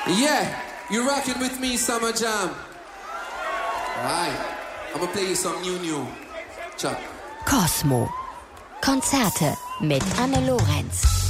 Yeah, you're rocking with me, Summer Jam. Right, I'm gonna play you some new. Chuck. Cosmo. Konzerte mit Anne Lorenz.